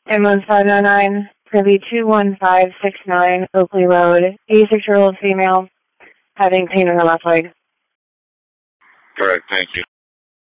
M1509, Privy 21569, Oakley Road, a 6-year-old female having pain in her left leg. Correct, thank you.